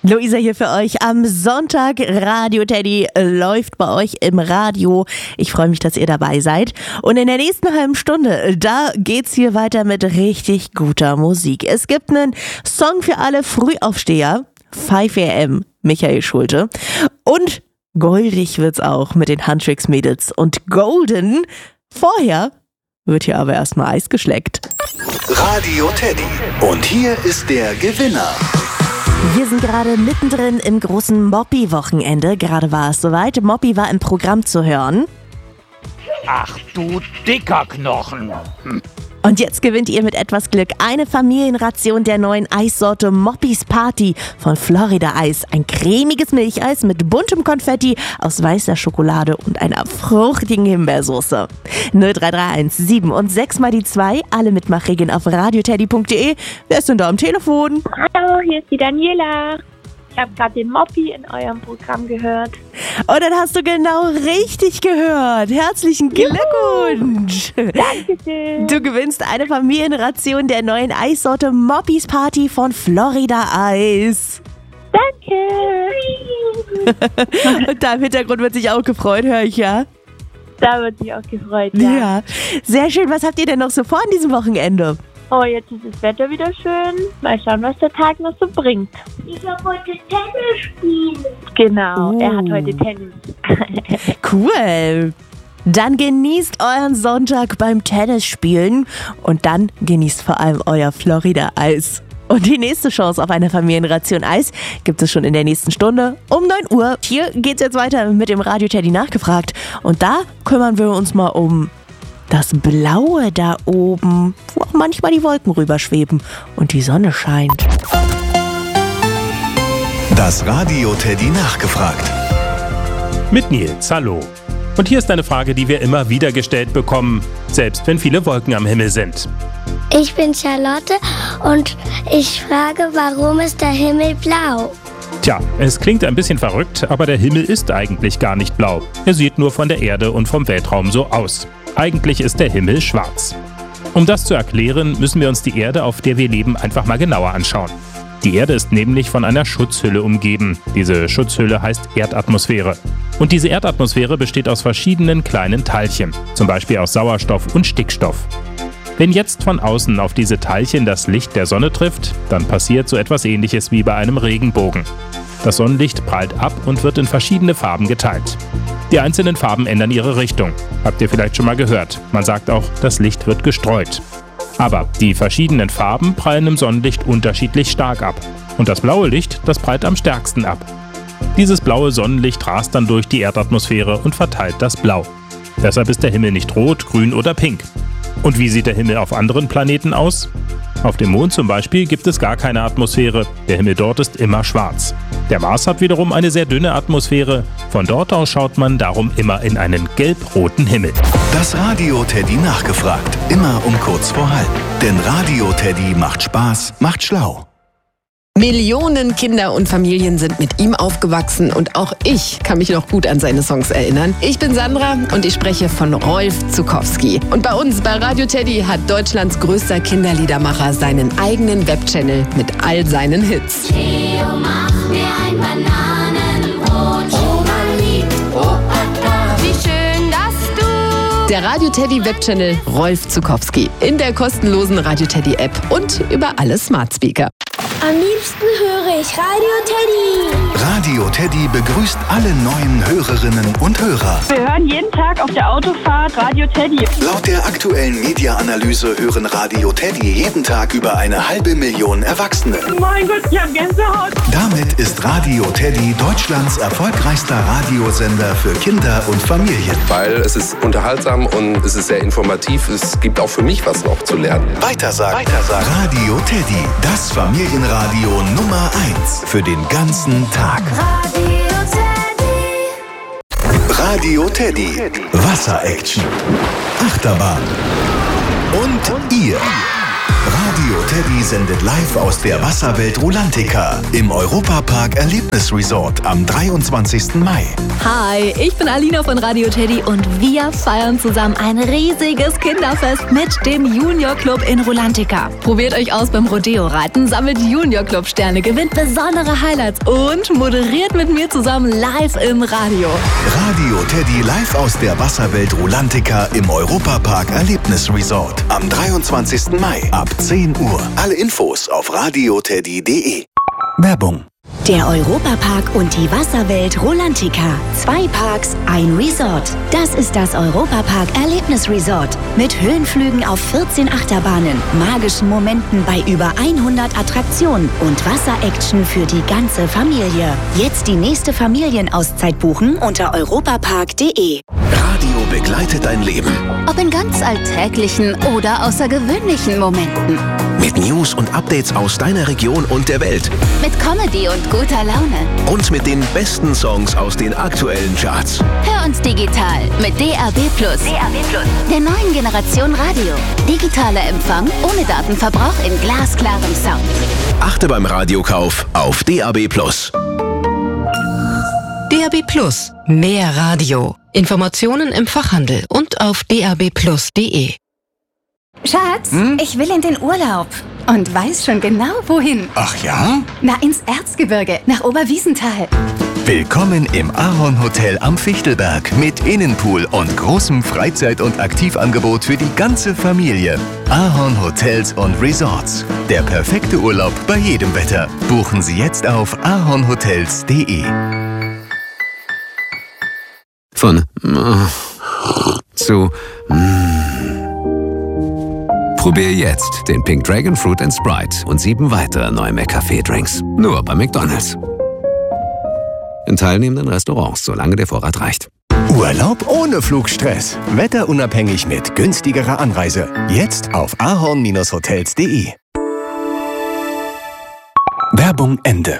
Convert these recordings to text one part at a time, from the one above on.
Luisa hier für euch am Sonntag. Radio Teddy läuft bei euch im Radio. Ich freue mich, dass ihr dabei seid. Und in der nächsten halben Stunde, da geht's hier weiter mit richtig guter Musik. Es gibt einen Song für alle Frühaufsteher. 5 AM, Michael Schulte. Und goldig wird's auch mit den Huntrix-Mädels. Und golden, vorher wird hier aber erstmal Eis geschleckt. Radio Teddy. Und hier ist der Gewinner. Wir sind gerade mittendrin im großen Moppy-Wochenende. Gerade war es soweit. Moppy war im Programm zu hören. Ach du dicker Knochen. Und jetzt gewinnt ihr mit etwas Glück eine Familienration der neuen Eissorte Moppys Party von Florida Eis. Ein cremiges Milcheis mit buntem Konfetti aus weißer Schokolade und einer fruchtigen Himbeersoße. 0331 7 und 6 mal die 2. Alle Mitmachregeln auf radioteddy.de. Wer ist denn da am Telefon? Hallo, hier ist die Daniela. Ich habe gerade den Moppy in eurem Programm gehört. Und dann hast du genau richtig gehört. Herzlichen Glückwunsch. Dankeschön. Du gewinnst eine Familienration der neuen Eissorte Moppys Party von Florida Eis. Danke. Und da im Hintergrund wird sich auch gefreut, höre ich, ja? Da wird sich auch gefreut, Ja. Sehr schön. Was habt ihr denn noch so vor an diesem Wochenende? Oh, jetzt ist das Wetter wieder schön. Mal schauen, was der Tag noch so bringt. Ich habe heute Tennis spielen. Genau, Er hat heute Tennis. Cool. Dann genießt euren Sonntag beim Tennisspielen und dann genießt vor allem euer Florida-Eis. Und die nächste Chance auf eine Familienration Eis gibt es schon in der nächsten Stunde um 9 Uhr. Hier geht's jetzt weiter mit dem Radio Teddy nachgefragt. Und da kümmern wir uns mal um das Blaue da oben, wo auch manchmal die Wolken rüberschweben und die Sonne scheint. Das Radio Teddy nachgefragt. Mit Nils, hallo. Und hier ist eine Frage, die wir immer wieder gestellt bekommen, selbst wenn viele Wolken am Himmel sind. Ich bin Charlotte und ich frage, warum ist der Himmel blau? Tja, es klingt ein bisschen verrückt, aber der Himmel ist eigentlich gar nicht blau. Er sieht nur von der Erde und vom Weltraum so aus. Eigentlich ist der Himmel schwarz. Um das zu erklären, müssen wir uns die Erde, auf der wir leben, einfach mal genauer anschauen. Die Erde ist nämlich von einer Schutzhülle umgeben. Diese Schutzhülle heißt Erdatmosphäre. Und diese Erdatmosphäre besteht aus verschiedenen kleinen Teilchen, zum Beispiel aus Sauerstoff und Stickstoff. Wenn jetzt von außen auf diese Teilchen das Licht der Sonne trifft, dann passiert so etwas Ähnliches wie bei einem Regenbogen. Das Sonnenlicht prallt ab und wird in verschiedene Farben geteilt. Die einzelnen Farben ändern ihre Richtung. Habt ihr vielleicht schon mal gehört. Man sagt auch, das Licht wird gestreut. Aber die verschiedenen Farben prallen im Sonnenlicht unterschiedlich stark ab. Und das blaue Licht, das prallt am stärksten ab. Dieses blaue Sonnenlicht rast dann durch die Erdatmosphäre und verteilt das Blau. Deshalb ist der Himmel nicht rot, grün oder pink. Und wie sieht der Himmel auf anderen Planeten aus? Auf dem Mond zum Beispiel gibt es gar keine Atmosphäre. Der Himmel dort ist immer schwarz. Der Mars hat wiederum eine sehr dünne Atmosphäre. Von dort aus schaut man darum immer in einen gelb-roten Himmel. Das Radio Teddy nachgefragt. Immer um kurz vor halb. Denn Radio Teddy macht Spaß, macht schlau. Millionen Kinder und Familien sind mit ihm aufgewachsen und auch ich kann mich noch gut an seine Songs erinnern. Ich bin Sandra und ich spreche von Rolf Zuckowski. Und bei uns bei Radio Teddy hat Deutschlands größter Kinderliedermacher seinen eigenen Webchannel mit all seinen Hits. Theo, mach mir ein Bananenbrot. Oma liebt Opa, wie schön, dass du... Der Radio Teddy Webchannel Rolf Zuckowski in der kostenlosen Radio Teddy App und über alle Smart Speaker. Am liebsten höre ich Radio Teddy. Radio Teddy begrüßt alle neuen Hörerinnen und Hörer. Wir hören jeden Tag auf der Autofahrt Radio Teddy. Laut der aktuellen Media-Analyse hören Radio Teddy jeden Tag über 500.000 Erwachsene. Mein Gott, ich hab Gänsehaut. Damit ist Radio Teddy Deutschlands erfolgreichster Radiosender für Kinder und Familien. Weil es ist unterhaltsam und es ist sehr informativ. Es gibt auch für mich was noch zu lernen. Weitersagen. Radio Teddy, das Familienradio Nummer 1 für den ganzen Tag. Radio Teddy. Wasser-Action. Achterbahn. Und ihr. Radio Teddy sendet live aus der Wasserwelt Rulantica im Europapark Erlebnisresort am 23. Mai. Hi, ich bin Alina von Radio Teddy und wir feiern zusammen ein riesiges Kinderfest mit dem Junior Club in Rulantica. Probiert euch aus beim Rodeo-Reiten, sammelt Junior Club Sterne, gewinnt besondere Highlights und moderiert mit mir zusammen live im Radio. Radio Teddy live aus der Wasserwelt Rulantica im Europapark Erlebnisresort am 23. Mai ab 10 Uhr. Alle Infos auf radioteddy.de. Werbung. Der Europapark und die Wasserwelt Rulantica. 2 Parks, ein Resort. Das ist das Europapark Erlebnisresort. Mit Höhenflügen auf 14 Achterbahnen, magischen Momenten bei über 100 Attraktionen und Wasseraction für die ganze Familie. Jetzt die nächste Familienauszeit buchen unter europapark.de. Radio begleitet dein Leben. Ob in ganz alltäglichen oder außergewöhnlichen Momenten. Mit News und Updates aus deiner Region und der Welt. Mit Comedy und guter Laune. Und mit den besten Songs aus den aktuellen Charts. Hör uns digital mit DAB+. Der neuen Generation Radio. Digitaler Empfang ohne Datenverbrauch in glasklarem Sound. Achte beim Radiokauf auf DAB+. DAB+. Mehr Radio. Informationen im Fachhandel und auf dab+.de. Schatz, ich will in den Urlaub und weiß schon genau, wohin. Ach ja? Na, ins Erzgebirge, nach Oberwiesenthal. Willkommen im Ahorn Hotel am Fichtelberg mit Innenpool und großem Freizeit- und Aktivangebot für die ganze Familie. Ahorn Hotels und Resorts. Der perfekte Urlaub bei jedem Wetter. Buchen Sie jetzt auf ahornhotels.de. Von zu Probier jetzt den Pink Dragon Fruit & Sprite und 7 weitere neue McCafé-Drinks. Nur bei McDonald's. In teilnehmenden Restaurants, solange der Vorrat reicht. Urlaub ohne Flugstress. Wetterunabhängig mit günstigerer Anreise. Jetzt auf ahorn-hotels.de. Werbung Ende.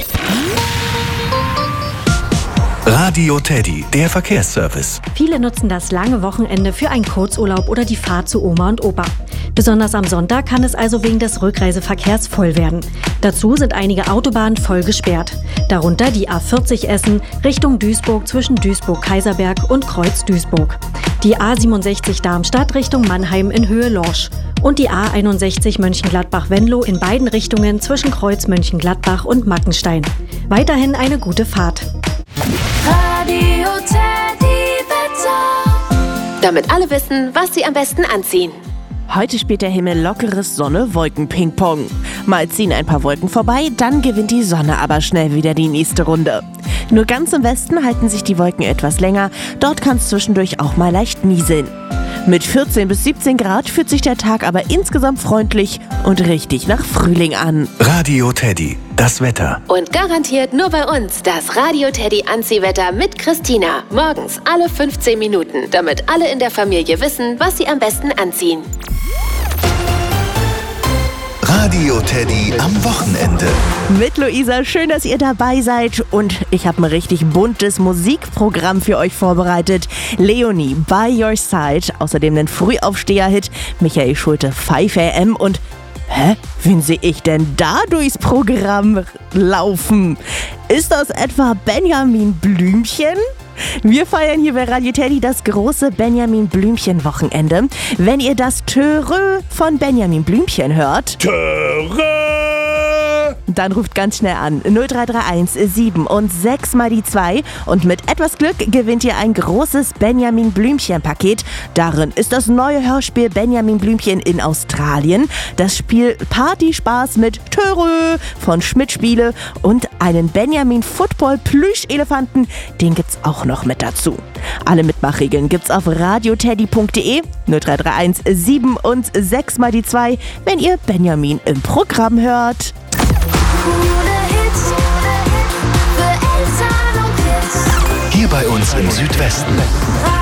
Radio Teddy, der Verkehrsservice. Viele nutzen das lange Wochenende für einen Kurzurlaub oder die Fahrt zu Oma und Opa. Besonders am Sonntag kann es also wegen des Rückreiseverkehrs voll werden. Dazu sind einige Autobahnen voll gesperrt. Darunter die A40 Essen Richtung Duisburg zwischen Duisburg-Kaiserberg und Kreuz-Duisburg. Die A67 Darmstadt Richtung Mannheim in Höhe Lorsch. Und die A61 Mönchengladbach-Venlo in beiden Richtungen zwischen Kreuz Mönchengladbach und Mackenstein. Weiterhin eine gute Fahrt. Radio Teddy Wetter. Damit alle wissen, was sie am besten anziehen. Heute spielt der Himmel lockeres Sonne-Wolken-Ping-Pong. Mal ziehen ein paar Wolken vorbei, dann gewinnt die Sonne aber schnell wieder die nächste Runde. Nur ganz im Westen halten sich die Wolken etwas länger, dort kann es zwischendurch auch mal leicht nieseln. Mit 14 bis 17 Grad fühlt sich der Tag aber insgesamt freundlich und richtig nach Frühling an. Radio Teddy, das Wetter. Und garantiert nur bei uns das Radio Teddy Anziehwetter mit Christina. Morgens alle 15 Minuten, damit alle in der Familie wissen, was sie am besten anziehen. Radio Teddy am Wochenende. Mit Luisa, schön, dass ihr dabei seid. Und ich habe ein richtig buntes Musikprogramm für euch vorbereitet. Leonie, By Your Side. Außerdem den Frühaufsteher-Hit. Michael Schulte, 5 AM. Und wen sehe ich denn da durchs Programm laufen? Ist das etwa Benjamin Blümchen? Wir feiern hier bei Radio Teddy das große Benjamin Blümchen-Wochenende. Wenn ihr das Törö von Benjamin Blümchen hört, dann ruft ganz schnell an 0331 7 und 6 mal die 2 und mit etwas Glück gewinnt ihr ein großes Benjamin Blümchen-Paket. Darin ist das neue Hörspiel Benjamin Blümchen in Australien, das Spiel Partyspaß mit Törö von Schmidt Spiele und einen Benjamin Football Plüsch-Elefanten, den gibt's auch noch mit dazu. Alle Mitmachregeln gibt's auf radioteddy.de 0331 7 und 6 mal die 2, wenn ihr Benjamin im Programm hört. Hier bei uns im Südwesten.